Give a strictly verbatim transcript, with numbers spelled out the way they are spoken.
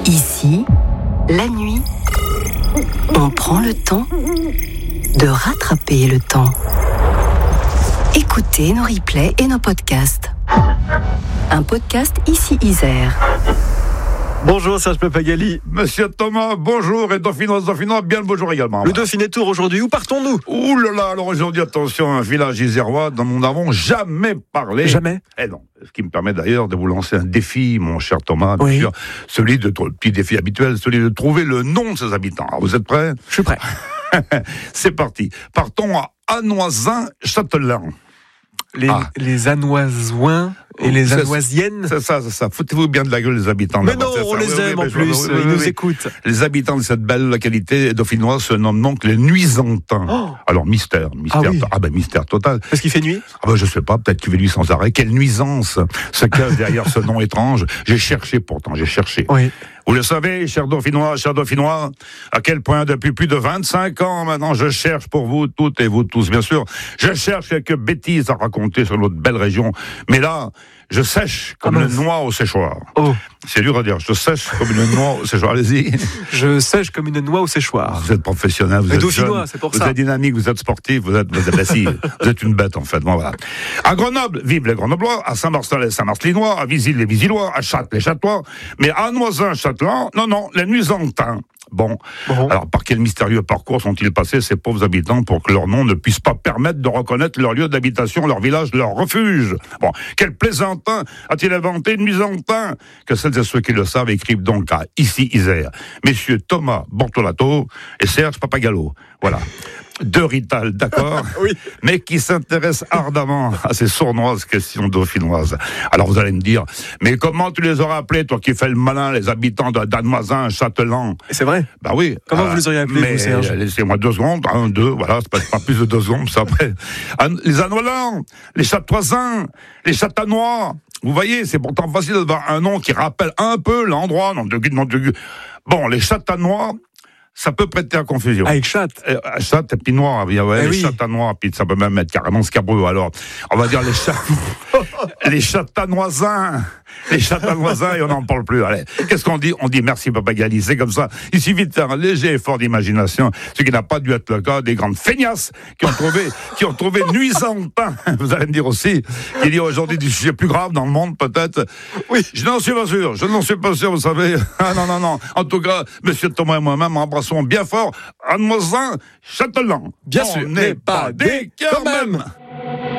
Ici, la nuit, on prend le temps de rattraper le temps. Écoutez nos replays et nos podcasts. Un podcast Ici Isère. Bonjour Serge Papagali. Monsieur Thomas, bonjour, et Dauphinoise, Dauphinois, bien le bonjour également. Le Dauphiné Tour aujourd'hui, où partons-nous? Ouh là là, alors aujourd'hui, attention, un village isérois dont nous n'avons jamais parlé. Jamais? Eh non, ce qui me permet d'ailleurs de vous lancer un défi, mon cher Thomas, bien oui. sûr, celui de, le petit défi habituel, celui de trouver le nom de ses habitants. Alors, vous êtes prêts? Je suis prêt. C'est parti. Partons à Anoisin-Châtelain. Les, ah. les Anoisoins et les Anoisiennes. C'est ça, c'est ça. Foutez-vous bien de la gueule des habitants. Mais non, on les aime en plus, ils nous écoutent. Les habitants de cette belle localité dauphinoise se nomment donc les Nuisantins. Oh. Alors, mystère, mystère, ah, oui. ah ben mystère total. Parce qu'il fait nuit? Ah ben je sais pas, peut-être qu'il fait nuit sans arrêt. Quelle nuisance se cache derrière ce nom étrange. J'ai cherché pourtant, j'ai cherché. Oui. Vous le savez, chers Dauphinois, chers Dauphinois, à quel point depuis plus de vingt-cinq ans maintenant, je cherche pour vous toutes et vous tous, bien sûr, je cherche quelques bêtises à raconter sur notre belle région. Mais là, je sèche comme ah, une noix au séchoir. Oh. C'est dur à dire, je sèche comme une noix au séchoir, allez-y. Je sèche comme une noix au séchoir. Vous êtes professionnel, vous Mais êtes Dauphinois, jeune, c'est pour vous ça. êtes dynamique, vous êtes sportif, vous êtes, vous êtes, assis, vous êtes une bête en fait. Bon, voilà. À Grenoble, vive les Grenoblois, à Saint-Marcel les Saint-Marcelinois, à Visil les Visillois, à Châtes les Châtois, mais à Anoisin-Châtelain, non, non, les Nuisantins. Bon. bon, alors par quel mystérieux parcours sont-ils passés ces pauvres habitants pour que leur nom ne puisse pas permettre de reconnaître leur lieu d'habitation, leur village, leur refuge? Bon, quel plaisantin a-t-il inventé Nuisantin? Que celles et ceux qui le savent écrivent donc à Ici Isère. Messieurs Thomas Bortolato et Serge Papagallo. Voilà. Deux Rital, d'accord, oui. mais qui s'intéressent ardemment à ces sournoises questions dauphinoises. Alors vous allez me dire, mais comment tu les aurais appelés, toi qui fais le malin, les habitants de Danoisin, Châtelain? C'est vrai? Bah oui. Comment euh, vous les auriez appelés, mais, vous, Serge? Laissez-moi deux secondes, un, deux, voilà, c'est pas, pas plus de deux secondes, c'est après. Les Anoilans, les Châtoisins, les Châtanois. Vous voyez, c'est pourtant facile d'avoir un nom qui rappelle un peu l'endroit, nom de nom de Bon, les Châtanois, ça peut prêter à confusion. Avec chatte. Euh, chatte et puis noir. Ouais, eh les oui. Châtanois, puis ça peut même être carrément scabreux. Alors, on va dire les chats, les Châtanoisins, les Châtanoisins, et on n'en parle plus. Allez, qu'est-ce qu'on dit? On dit merci Papagali, c'est comme ça. Il suffit de faire un léger effort d'imagination, ce qui n'a pas dû être le cas des grandes feignasses qui ont trouvé, qui ont trouvé Nuisantin. Vous allez me dire aussi qu'il y a aujourd'hui des sujets plus graves dans le monde, peut-être. Oui. Je n'en suis pas sûr. Je n'en suis pas sûr, vous savez. Ah non, non, non. En tout cas, monsieur Thomas et moi-même embrassons bien fort Anoisin-Châtelain. Bien sûr. On n'est pas des cœurs même.